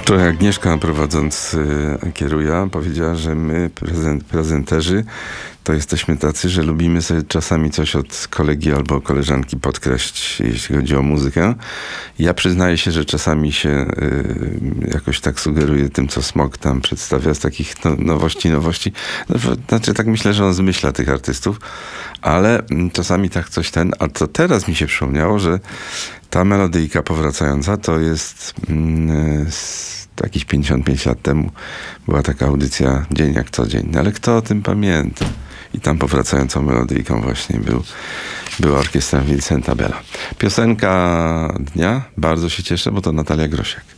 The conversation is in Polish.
Wczoraj Agnieszka, prowadząc Kieruja, powiedziała, że my, prezenterzy, to jesteśmy tacy, że lubimy sobie czasami coś od kolegi albo koleżanki podkraść, jeśli chodzi o muzykę. Ja przyznaję się, że czasami się jakoś tak sugeruję tym, co Smok tam przedstawia z takich nowości. No, znaczy tak myślę, że on zmyśla tych artystów, ale czasami tak coś a to teraz mi się przypomniało, że ta melodyjka powracająca to jest jakieś 55 lat temu była taka audycja Dzień jak co dzień. Ale kto o tym pamięta? I tam powracającą melodyjką właśnie była orkiestra Vincenta Bella. Piosenka dnia, bardzo się cieszę, bo to Natalia Grosiak.